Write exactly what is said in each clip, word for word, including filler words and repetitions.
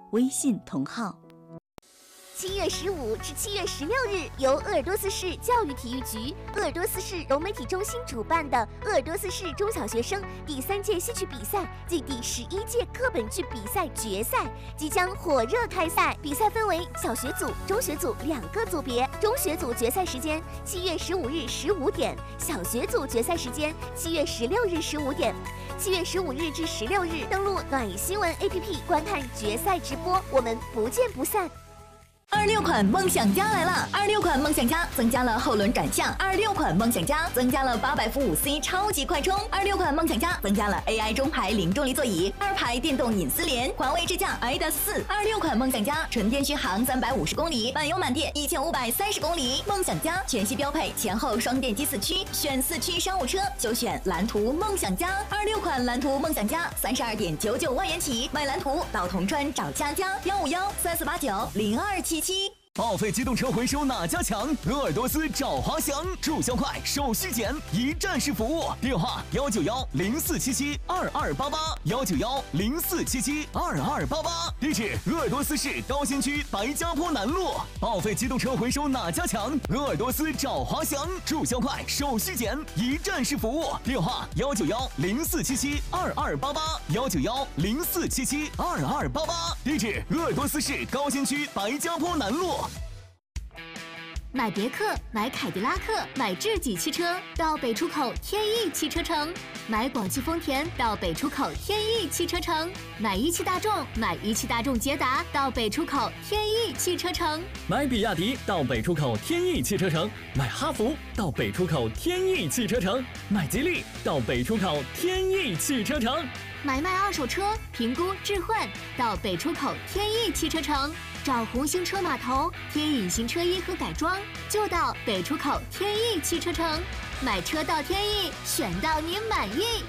微信同号。 七月十五至七月十六日，由鄂尔多斯市教育体育局、鄂尔多斯市融媒体中心主办的鄂尔多斯市中小学生第三届戏曲比赛暨第十一届课本剧比赛决赛即将火热开赛。比赛分为小学组、中学组两个组别。中学组决赛时间七月十五日十五点，小学组决赛时间七月十六日十五点。七月十五日至十六日，登录暖新闻 A P P 观看决赛直播，我们不见不散。 二六款梦想家来了！二六款梦想家增加了后轮转向，二六款梦想家增加了八百伏五 C 超级快充，二六款梦想家增加了 A I 中排零重力座椅，二排电动隐私联，环卫智驾 I D A S 四。二六款梦想家纯电续航三百五十公里，满油满电一千五百三十公里。梦想家全系标配前后双电机四驱，选四驱商务车就选蓝图梦想家。二六款蓝图梦想家三十二点九九万元起，买蓝图到铜川找佳佳幺五幺三四八九零二七。 报废机动车回收哪家强？鄂尔多斯找华翔，注销快，手续简，一站式服务。电话幺九幺零四七七二二八八幺九幺零四七七二二八八。地址鄂尔多斯市高新区白家坡南路。报废机动车回收哪家强？鄂尔多斯找华翔，注销快，手续简，一站式服务。电话幺九幺零四七七二二八八幺九幺零四七七二二八八。地址鄂尔多斯市高新区白家坡南路。 买别克、买凯迪拉克、买智己汽车到北出口天翼汽车城；买广汽丰田到北出口天翼汽车城；买一汽大众、买一汽大众捷达到北出口天翼汽车城； 买比亚迪到北出口天翼汽车城；买哈弗到北出口天翼汽车城；买吉利到北出口天翼汽车城； 买卖二手车、评估置换到北出口天翼汽车城。找红星车码头添隐形车衣和改装，就到北出口天翼汽车城。买车到天翼，选到你满意。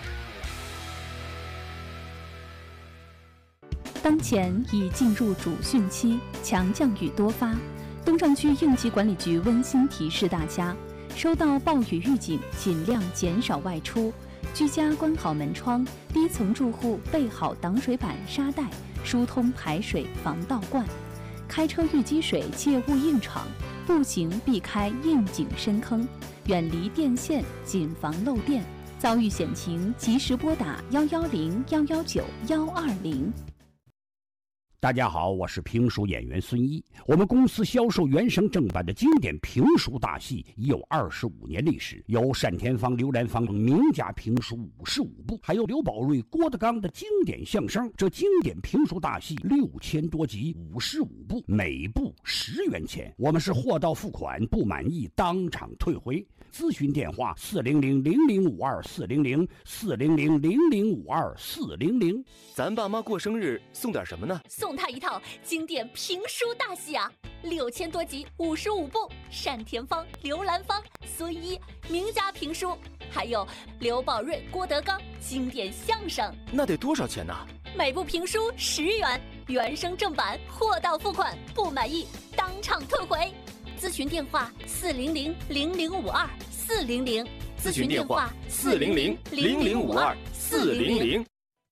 当前已进入主汛期，强降雨多发。东城区应急管理局温馨提示大家，收到暴雨预警，尽量减少外出，居家关好门窗，低层住户备好挡水板、沙袋，疏通排水，防倒灌。开车遇积水切勿硬闯，步行避开应井深坑，远离电线，谨防漏电。遭遇险情，及时拨打幺幺零幺幺九幺二零。 大家好，我是评书演员孙一。我们公司销售原声正版的经典评书大戏已有二十五年历史，有单田芳、刘兰芳等名家评书五十五部，还有刘宝瑞、郭德纲的经典相声。这经典评书大戏六千多集，五十五部，每部十元钱。我们是货到付款，不满意当场退回。咨询电话四零零零零五二四零零四零零零零五二四零零。 咱爸妈过生日送点什么呢？ 送他一套经典评书大戏啊，六千多集，五十五部，单田芳、刘兰芳、孙一名家评书，还有刘宝瑞、郭德纲经典相声。 那得多少钱呢？ 每部评书十元，原声正版，货到付款，不满意当场退回。咨询电话四零零零零五二四零零， 咨询电话四零零零零五二四零零。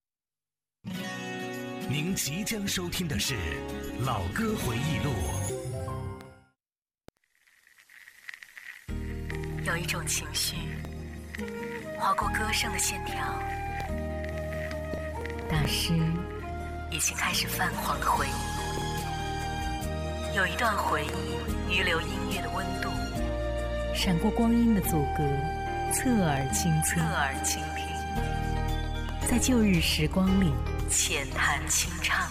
您即将收听的是《老歌回忆录》。 有一种情绪划过歌声的线条，大师已经开始泛黄的回忆。有一段回忆遗留音乐的温度，闪过光阴的阻隔，侧耳倾听，侧耳倾听，在旧日时光里浅谈清唱。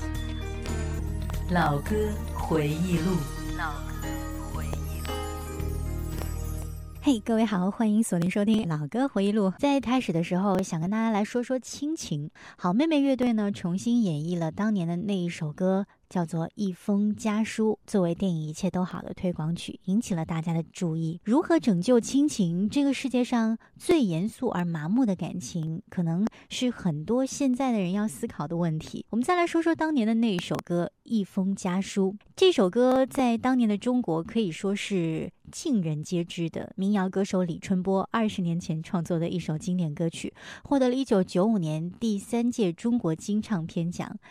老歌回忆录，老歌回忆录。 嘿、hey, 各位好，欢迎锁定收听老歌回忆录。在开始的时候想跟大家来说说亲情。好妹妹乐队呢重新演绎了当年的那一首歌，叫做《一封家书》，作为电影《一切都好》的推广曲，引起了大家的注意。如何拯救亲情？这个世界上最严肃而麻木的感情，可能是很多现在的人要思考的问题。我们再来说说当年的那一首歌《一封家书》。这首歌在当年的中国可以说是尽人皆知的，民谣歌手李春波二十年前创作的一首经典歌曲，获得了一九九五年第三届中国金唱片奖。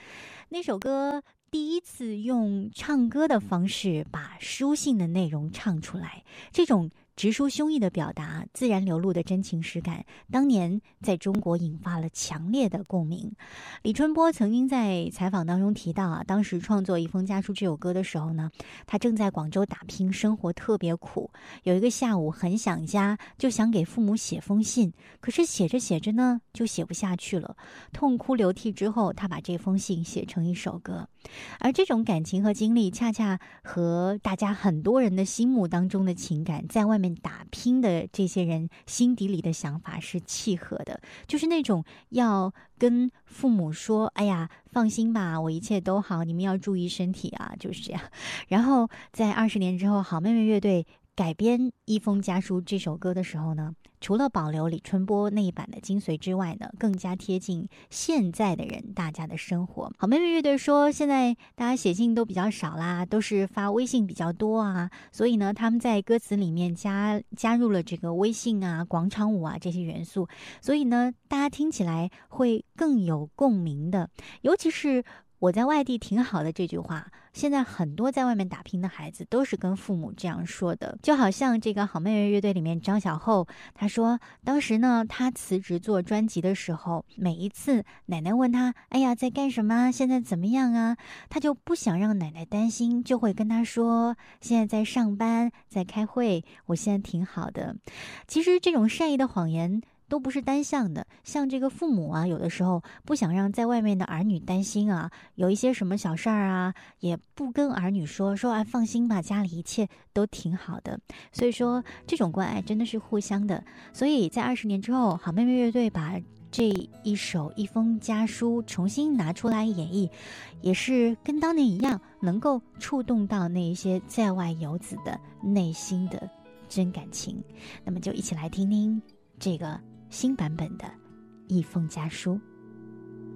那首歌第一次用唱歌的方式把书信的内容唱出来，这种直抒胸臆的表达，自然流露的真情实感，当年在中国引发了强烈的共鸣。李春波曾经在采访当中提到啊，当时创作《一封家书》这首歌的时候呢，他正在广州打拼，生活特别苦。有一个下午很想家，就想给父母写封信，可是写着写着呢，就写不下去了。痛哭流涕之后，他把这封信写成一首歌。而这种感情和经历，恰恰和大家很多人的心目当中的情感，在外面打拼的这些人心底里的想法是契合的，就是那种要跟父母说，哎呀，放心吧，我一切都好，你们要注意身体啊，就是这样。然后在二十年之后，好妹妹乐队改编《一封家书》这首歌的时候呢，除了保留李春波那一版的精髓之外呢，更加贴近现在的人大家的生活。好妹妹乐队说，现在大家写信都比较少啦，都是发微信比较多啊，所以呢，他们在歌词里面加加入了这个微信啊、广场舞啊这些元素，所以呢，大家听起来会更有共鸣的。尤其是我在外地挺好的这句话，现在很多在外面打拼的孩子都是跟父母这样说的。就好像这个好妹妹乐队里面张小厚，他说当时呢，他辞职做专辑的时候，每一次奶奶问他，哎呀，在干什么？现在怎么样啊？他就不想让奶奶担心，就会跟他说，现在在上班，在开会，我现在挺好的。其实这种善意的谎言都不是单向的，像这个父母啊，有的时候不想让在外面的儿女担心啊，有一些什么小事儿啊，也不跟儿女说，说啊放心吧，家里一切都挺好的。所以说这种关爱真的是互相的。所以在二十年之后，好妹妹乐队把这一首《一封家书》重新拿出来演绎，也是跟当年一样，能够触动到那一些在外游子的内心的真感情。那么就一起来听听这个新版本的《一封家书》。